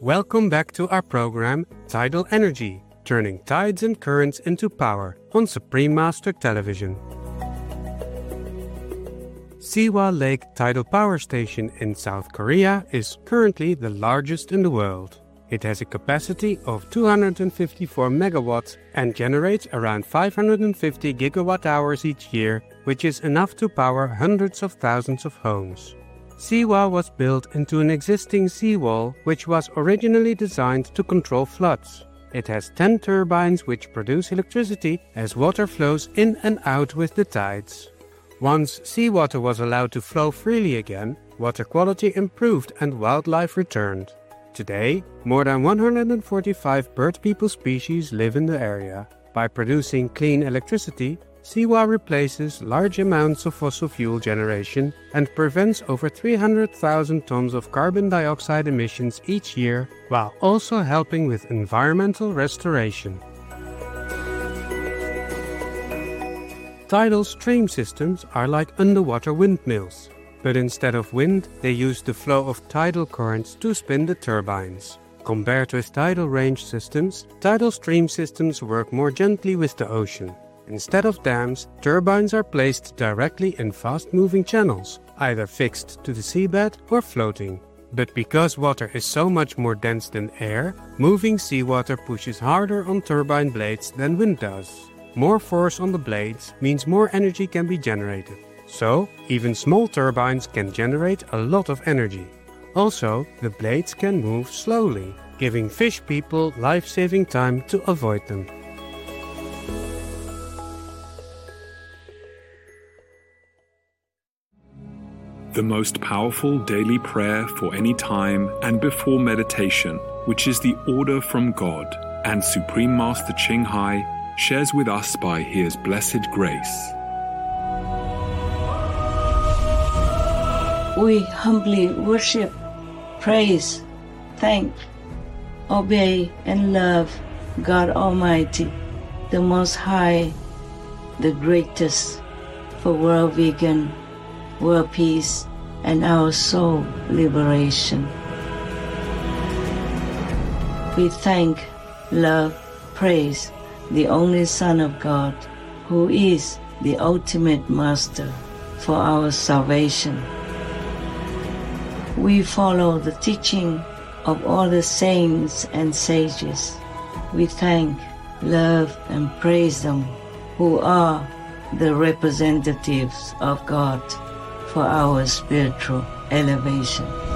Welcome back to our program Tidal Energy, turning tides and currents into power on Supreme Master Television. Siwa Lake Tidal Power Station in South Korea is currently the largest in the world. It has a capacity of 254 megawatts and generates around 550 gigawatt hours each year, which is enough to power hundreds of thousands of homes. Siwa was built into an existing seawall, which was originally designed to control floods. It has 10 turbines which produce electricity as water flows in and out with the tides. Once seawater was allowed to flow freely again, water quality improved and wildlife returned. Today, more than 145 bird people species live in the area. By producing clean electricity, Siwa replaces large amounts of fossil fuel generation and prevents over 300,000 tons of carbon dioxide emissions each year, while also helping with environmental restoration. Tidal stream systems are like underwater windmills, but instead of wind, they use the flow of tidal currents to spin the turbines. Compared with tidal range systems, tidal stream systems work more gently with the ocean. Instead of dams, turbines are placed directly in fast-moving channels, either fixed to the seabed or floating. But because water is so much more dense than air, moving seawater pushes harder on turbine blades than wind does. More force on the blades means more energy can be generated. So, even small turbines can generate a lot of energy. Also, the blades can move slowly, giving fish people life-saving time to avoid them. The most powerful daily prayer for any time and before meditation, which is the order from God, and Supreme Master Ching Hai shares with us by His blessed grace. We humbly worship, praise, thank, obey, and love God Almighty, the Most High, the greatest, for world vegan, world peace, and our soul liberation. We thank, love, praise the only Son of God, who is the ultimate Master for our salvation. We follow the teaching of all the saints and sages. We thank, love, and praise them, who are the representatives of God for our spiritual elevation.